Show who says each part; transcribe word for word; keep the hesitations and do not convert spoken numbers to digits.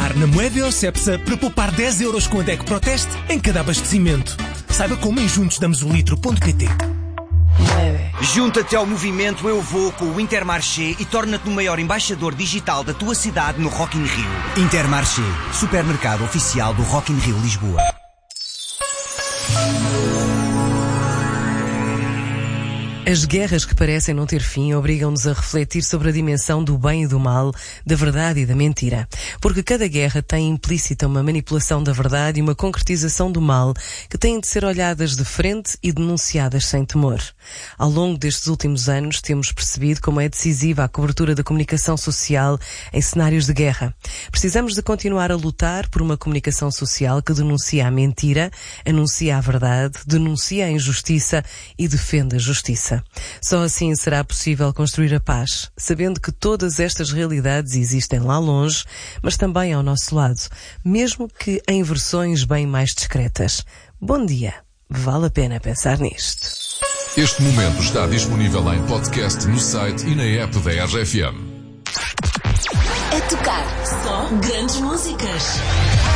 Speaker 1: participar na Moeda Cepsa para poupar dez euros com a D E C Proteste em cada abastecimento. Saiba como em juntos damos o litro ponto pt.
Speaker 2: Junta-te ao movimento Eu Vou com o Intermarché e torna-te no maior embaixador digital da tua cidade no Rock in Rio. Intermarché, supermercado oficial do Rock in Rio Lisboa.
Speaker 3: As guerras que parecem não ter fim obrigam-nos a refletir sobre a dimensão do bem e do mal, da verdade e da mentira. Porque cada guerra tem implícita uma manipulação da verdade e uma concretização do mal que têm de ser olhadas de frente e denunciadas sem temor. Ao longo destes últimos anos temos percebido como é decisiva a cobertura da comunicação social em cenários de guerra. Precisamos de continuar a lutar por uma comunicação social que denuncia a mentira, anuncia a verdade, denuncia a injustiça e defende a justiça. Só assim será possível construir a paz, sabendo que todas estas realidades existem lá longe, mas também ao nosso lado, mesmo que em versões bem mais discretas. Bom dia. Vale a pena pensar nisto.
Speaker 4: Este momento está disponível em podcast no site e na app da R J F M.
Speaker 5: A tocar só grandes músicas.